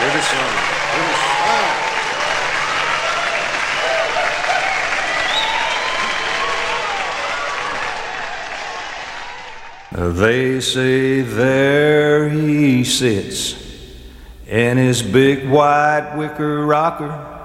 Give us some. They say there he sits in his big white wicker rocker,